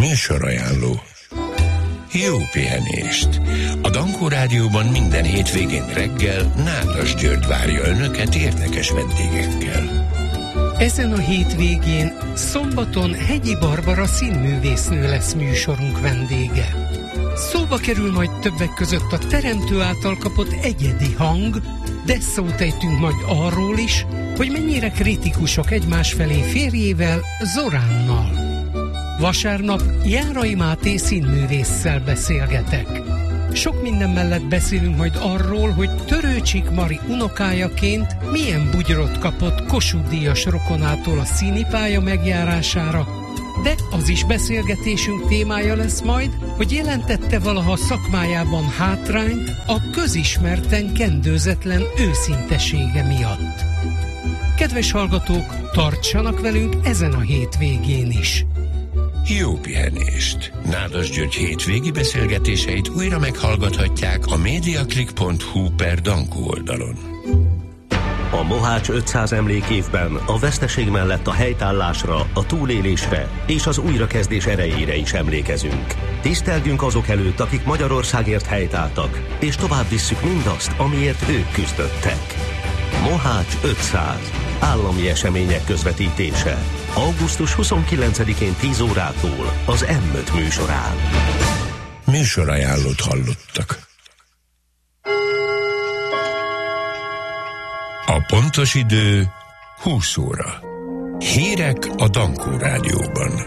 Műsorajánló. Jó pihenést! A Dankó Rádióban minden hétvégén reggel Nádas György várja önöket érdekes vendégekkel. Ezen a hétvégén szombaton Hegyi Barbara színművésznő lesz műsorunk vendége. Szóba kerül majd többek között a teremtő által kapott egyedi hang, de szót ejtünk majd arról is, hogy mennyire kritikusok egymás felé férjével, Zoránnal. Vasárnap Járai Máté színművésszel beszélgetek. Sok minden mellett beszélünk majd arról, hogy Törőcsik Mari unokájaként milyen bugyrot kapott Kossuth-díjas rokonától a színipálya megjárására, de az is beszélgetésünk témája lesz majd, hogy jelentette valaha szakmájában hátrányt a közismerten kendőzetlen őszintesége miatt. Kedves hallgatók, tartsanak velünk ezen a hétvégén is! Jó pihenést! Nádas György hétvégi beszélgetéseit újra meghallgathatják a mediaclick.hu/Dankó oldalon. A Mohács 500 emlékévben a veszteség mellett a helytállásra, a túlélésre és az újrakezdés erejére is emlékezünk. Tisztelgünk azok előtt, akik Magyarországért helytálltak, és tovább visszük mindazt, amiért ők küzdöttek. Mohács 500. Állami események közvetítése. Augusztus 29-én 10 órától az M5 műsorán. Műsorajánlót hallottak. A pontos idő 20 óra. Hírek a Dankó Rádióban.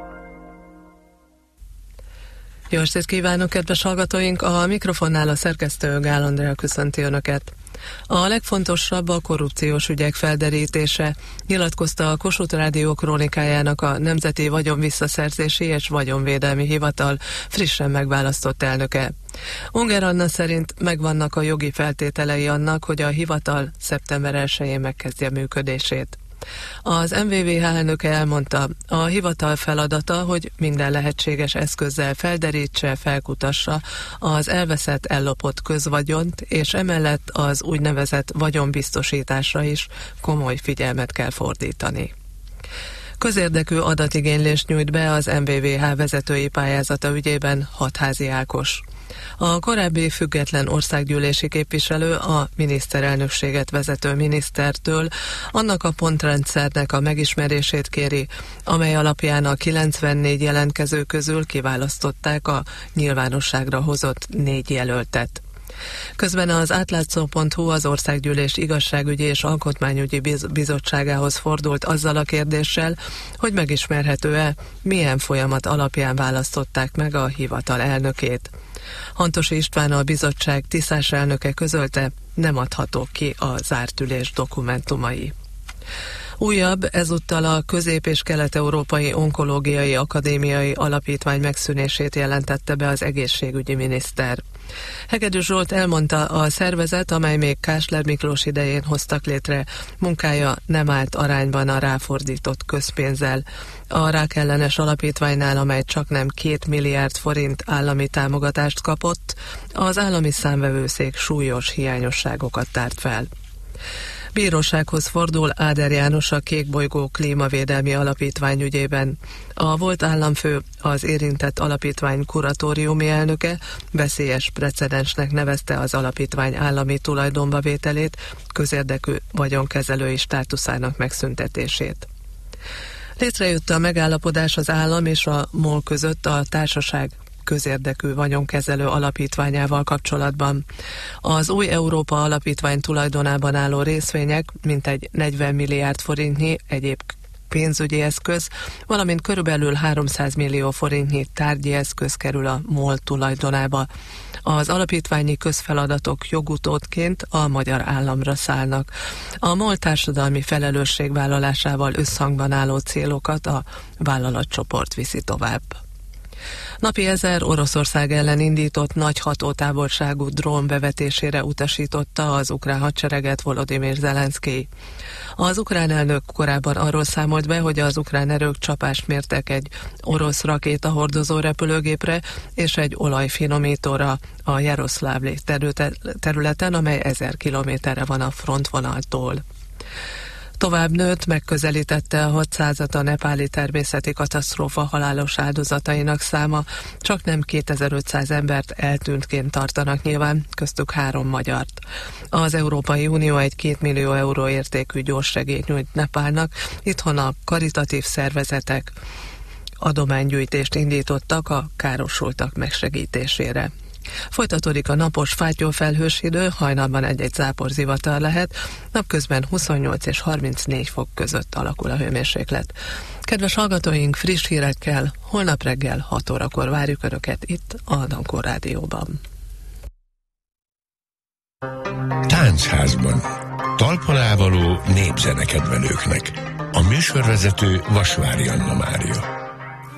Jó estét kívánok, kedves hallgatóink! A mikrofonnál a szerkesztő Gál Andrea köszönti Önöket. A legfontosabb a korrupciós ügyek felderítése, nyilatkozta a Kossuth Rádió krónikájának a Nemzeti Vagyonvisszaszerzési és Vagyonvédelmi Hivatal frissen megválasztott elnöke. Unger Anna szerint megvannak a jogi feltételei annak, hogy a hivatal szeptember 1-én megkezdje működését. Az MVVH elnöke elmondta, a hivatal feladata, hogy minden lehetséges eszközzel felderítse, felkutassa az elveszett, ellopott közvagyont, és emellett az úgynevezett vagyonbiztosításra is komoly figyelmet kell fordítani. Közérdekű adatigénylést nyújt be az MVVH vezetői pályázata ügyében Hatházi Ákos. A korábbi független országgyűlési képviselő a miniszterelnökséget vezető minisztertől annak a pontrendszernek a megismerését kéri, amely alapján a 94 jelentkező közül kiválasztották a nyilvánosságra hozott 4 jelöltet. Közben az átlátszó.hu az Országgyűlés Igazságügyi és Alkotmányügyi Bizottságához fordult azzal a kérdéssel, hogy megismerhető-e, milyen folyamat alapján választották meg a hivatal elnökét. Hantosi István, a bizottság tisztás elnöke közölte, nem adhatók ki a zárt ülés dokumentumai. Újabb, ezúttal a Közép- és Kelet-Európai Onkológiai Akadémiai Alapítvány megszűnését jelentette be az egészségügyi miniszter. Hegedű Zsolt elmondta, a szervezet, amely még Kásler Miklós idején hoztak létre, munkája nem állt arányban a ráfordított közpénzzel. A rákellenes alapítványnál, amely csaknem 2 milliárd forint állami támogatást kapott, az állami számvevőszék súlyos hiányosságokat tárt fel. Bírósághoz fordul Áder János a Kékbolygó Klímavédelmi Alapítvány ügyében. A volt államfő, az érintett alapítvány kuratóriumi elnöke veszélyes precedensnek nevezte az alapítvány állami tulajdonba vételét, közérdekű vagyonkezelői státuszának megszüntetését. Létrejött a megállapodás az állam és a MOL között a társaság közérdekű vagyonkezelő alapítványával kapcsolatban. Az új Európa Alapítvány tulajdonában álló részvények mintegy 40 milliárd forintnyi egyéb pénzügyi eszköz, valamint körülbelül 300 millió forintnyi tárgyi eszköz kerül a MOL tulajdonába. Az alapítványi közfeladatok jogutódként a magyar államra szállnak. A MOL társadalmi felelősségvállalásával összhangban álló célokat a vállalatcsoport viszi tovább. Napi 1000 Oroszország ellen indított nagy hatótávolságú drón bevetésére utasította az ukrán hadsereget Volodymyr Zelenszkij. Az ukrán elnök korábban arról számolt be, hogy az ukrán erők csapást mértek egy orosz rakétahordozó repülőgépre és egy olajfinomítóra a Jaroszlavli területen, amely 1000 kilométerre van a frontvonaltól. Tovább nőtt, megközelítette a 600-at a nepáli természeti katasztrófa halálos áldozatainak száma, csak nem 2500 embert eltűntként tartanak nyilván, köztük 3 magyart. Az Európai Unió egy 2 millió euró értékű gyorssegélyt nyújt Nepálnak, itthon a karitatív szervezetek adománygyűjtést indítottak a károsultak megsegítésére. Folytatódik a napos fátyolfelhős idő, hajnalban egy-egy záporzivatar lehet, napközben 28 és 34 fok között alakul a hőmérséklet. Kedves hallgatóink, friss hírekkel holnap reggel 6 órakor várjuk Önöket itt a Dankor Rádióban. Táncházban. Talpon ávaló népzenekedvelőknek. A műsorvezető Vasvári Anna Mária.